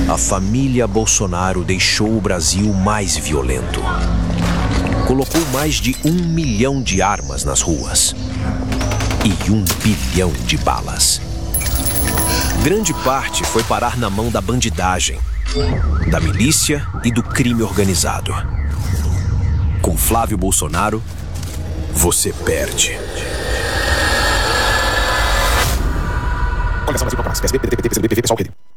A família Bolsonaro deixou o Brasil mais violento. Colocou mais de 1 milhão de armas nas ruas e 1 bilhão de balas. Grande parte foi parar na mão da bandidagem, da milícia e do crime organizado. Com Flávio Bolsonaro, você perde. Coligação Brasil Campas, PSB, PDT, PCdoB, PV, PSOL, Rede.